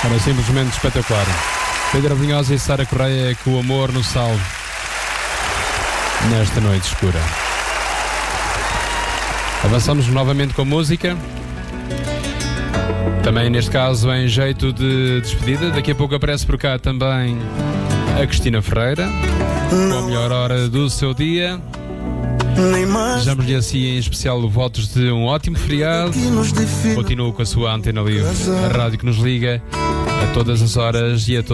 Era simplesmente espetacular. Pedro Abrunhosa e Sara Correia, com o amor no salve nesta noite escura. Avançamos novamente com música. Também neste caso em jeito de despedida. Daqui a pouco aparece por cá também a Cristina Ferreira, com a melhor hora do seu dia. Desejamos-lhe assim em especial votos de um ótimo feriado. Continuo com a sua Antena Livre, a rádio que nos liga a todas as horas e a todas